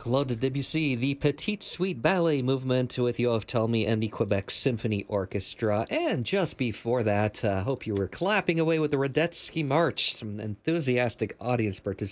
Claude Debussy, the Petite Suite Ballet Movement with Yoav Talmy and the Quebec Symphony Orchestra. And just before that, hope you were clapping away with the Radetzky March. Some enthusiastic audience participation.